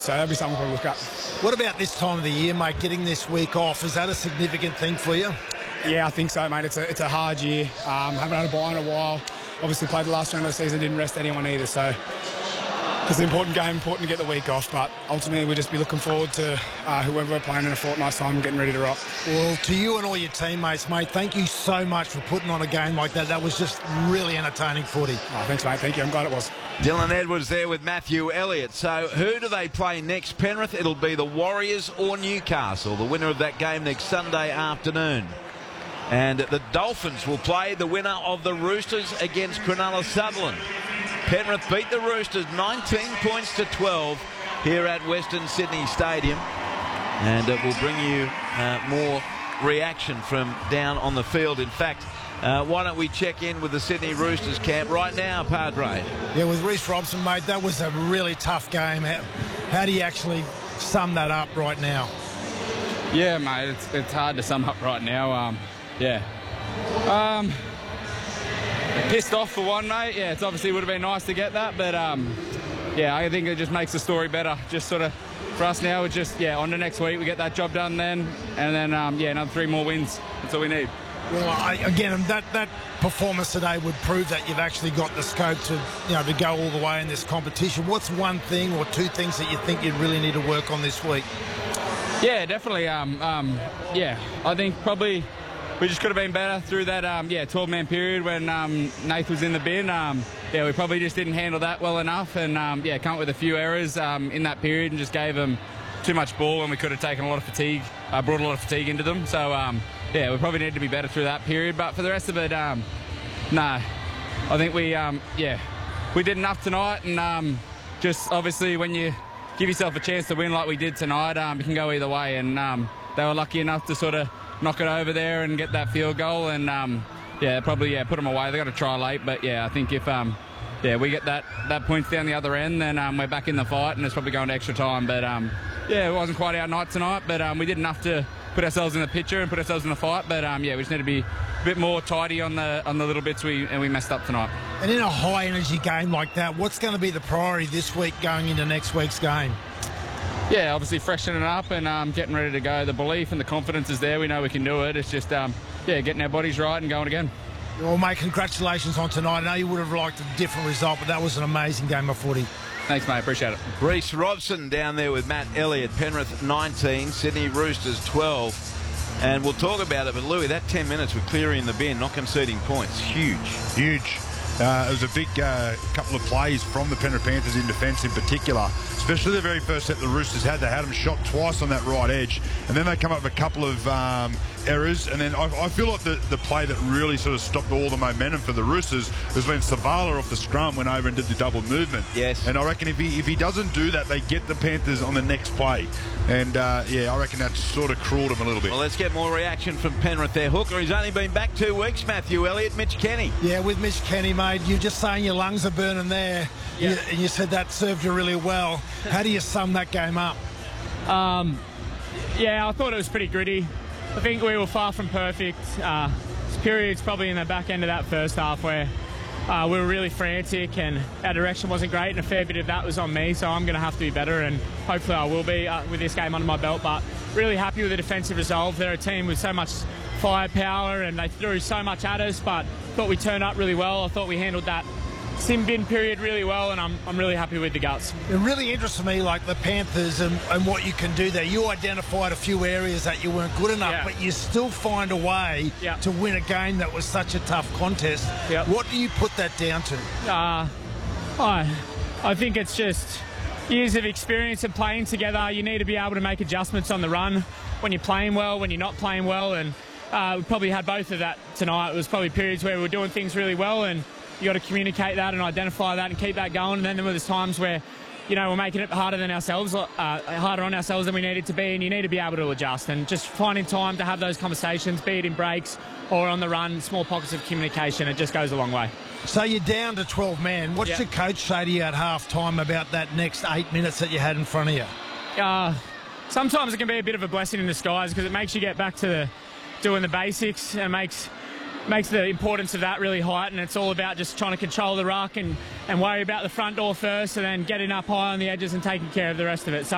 So that'll be something we'll probably look at. What about this time of the year, mate, getting this week off? Is that a significant thing for you? Yeah, I think so, mate. It's a hard year. Haven't had a bye in a while. Obviously played the last round of the season, didn't rest anyone either. So it's an important game, important to get the week off. But ultimately, we'll just be looking forward to whoever we're playing in a fortnight's time, getting ready to rock. Well, to you and all your teammates, mate, thank you so much for putting on a game like that. That was just really entertaining footy. Oh, thanks, mate. Thank you. I'm glad it was. Dylan Edwards there with Matthew Elliott. So who do they play next, Penrith? It'll be the Warriors or Newcastle, the winner of that game next Sunday afternoon. And the Dolphins will play the winner of the Roosters against Cronulla Sutherland. Penrith beat the Roosters 19 points to 12 here at Western Sydney Stadium. And it will bring you more reaction from down on the field. In fact, why don't we check in with the Sydney Roosters camp right now, Padre? Yeah, with Reece Robson, mate, that was a really tough game. How do you actually sum that up right now? Yeah, mate, it's hard to sum up right now. Pissed off for one, mate. Yeah, it's obviously would have been nice to get that, but yeah, I think it just makes the story better. Just sort of for us now, it's just on to next week. We get that job done then, and then yeah, another 3 more wins. That's all we need. Well, again, that performance today would prove that you've actually got the scope to to go all the way in this competition. What's one thing or two things that you think you really need to work on this week? Yeah, definitely. Yeah, I think probably we just could have been better through that 12-man period when Nath was in the bin. Yeah, we probably just didn't handle that well enough, and come up with a few errors in that period and just gave them too much ball, and we could have taken a lot of fatigue, brought a lot of fatigue into them. So yeah, we probably need to be better through that period. But for the rest of it, no, I think we did enough tonight, and just obviously when you give yourself a chance to win like we did tonight, it can go either way, and they were lucky enough to sort of knock it over there and get that field goal, and probably put them away. They got to try late, but yeah, I think if we get that points down the other end, then we're back in the fight, and it's probably going to extra time. But it wasn't quite our night tonight, but we did enough to put ourselves in the picture and put ourselves in the fight. But we just need to be a bit more tidy on the little bits we messed up tonight. And in a high energy game like that, what's going to be the priority this week going into next week's game? Yeah, obviously freshening up and getting ready to go. The belief and the confidence is there. We know we can do it. It's just, getting our bodies right and going again. Well, mate, congratulations on tonight. I know you would have liked a different result, but that was an amazing game of footy. Thanks, mate. Appreciate it. Reece Robson down there with Matt Elliott. Penrith 19, Sydney Roosters 12. And we'll talk about it, but Louis, that 10 minutes with Cleary in the bin, not conceding points, huge. Huge. It was a big couple of plays from the Penrith Panthers in defence in particular, especially the very first set the Roosters had. They had them shot twice on that right edge, and then they come up with a couple of errors, and then I feel like the play that really sort of stopped all the momentum for the Roosters was when Savala off the scrum went over and did the double movement. Yes. And I reckon if he doesn't do that, they get the Panthers on the next play. And, I reckon that sort of cruelled him a little bit. Well, let's get more reaction from Penrith there. Hooker, he's only been back 2 weeks, Matthew Elliott. Mitch Kenny. Yeah, with Mitch Kenny, mate, you're just saying your lungs are burning there. Yeah. You said that served you really well. How do you sum that game up? I thought it was pretty gritty. I think we were far from perfect. Periods probably in the back end of that first half where we were really frantic and our direction wasn't great, and a fair bit of that was on me, so I'm going to have to be better, and hopefully I will be with this game under my belt. But really happy with the defensive resolve. They're a team with so much firepower and they threw so much at us, but thought we turned up really well. I thought we handled that sim bin period really well, and I'm really happy with the guts. It really interests me, like the Panthers and what you can do there. You identified a few areas that you weren't good enough, but you still find a way to win a game that was such a tough contest. What do you put that down to? I think it's just years of experience of playing together. You need to be able to make adjustments on the run when you're playing well, when you're not playing well, and we probably had both of that tonight. It was probably periods where we were doing things really well, and you got to communicate that and identify that and keep that going. And then there was times where, we're making it harder on ourselves than we needed to be, and you need to be able to adjust. And just finding time to have those conversations, be it in breaks or on the run, small pockets of communication, it just goes a long way. So you're down to 12 men. What's your coach say to you at half-time about that next 8 minutes that you had in front of you? Sometimes it can be a bit of a blessing in disguise because it makes you get back to doing the basics and makes the importance of that really heightened. It's all about just trying to control the ruck and worry about the front door first, and then getting up high on the edges and taking care of the rest of it. So